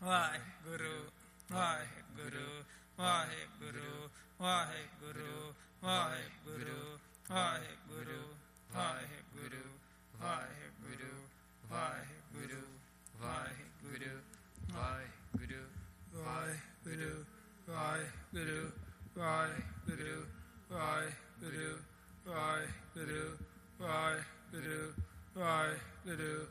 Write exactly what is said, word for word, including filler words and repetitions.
Waheguru Waheguru Waheguru Waheguru Waheguru Waheguru Waheguru Waheguru Waheguru Waheguru Waheguru Waheguru Waheguru Waheguru Waheguru Waheguru Waheguru Waheguru